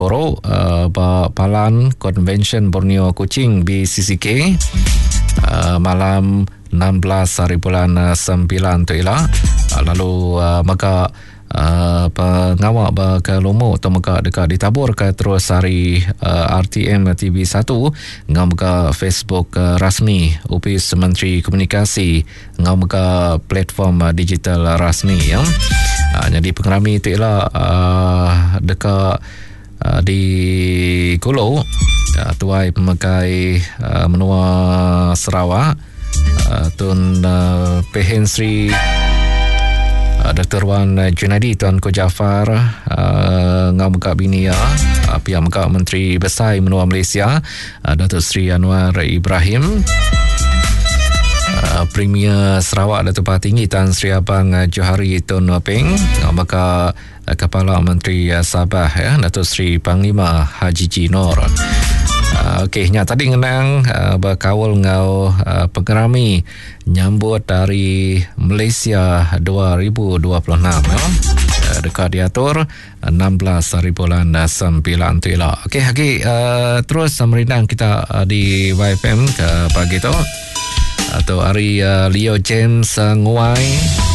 Poro Palan Convention Borneo Kuching BCCK malam 16 hari bulan 9 tu ialah. Lalu maka pengawak ke Lombok atau maka dekat ditabur ke terus hari RTM TV1 ngam ke Facebook rasmi Ofis Menteri Komunikasi ngam ke platform digital rasmi ya. Jadi pengerami itu ialah dekat di Kulo tuai pemakai menua Sarawak Tun Pehen Sri Dr. Wan Junadi, Tuan Ko Jafar, ngau muka bini pihak muka Menteri Besar Menua Malaysia, Datuk Seri Anwar Ibrahim, Premier Sarawak Datuk Paha Tinggi Tan Sri Abang Johari Tun Peng, ngau muka Kepala Menteri Sabah Datuk Seri Panglima Haji Ji Nur. Okey, tadi ngenang berkawal ngau pengerami nyambut dari Malaysia 2026 dekat diatur 16 hari bulan 9 tu ialah. Okey, terus merindang kita di YFM ke pagi tu atau hari Leo James Nguai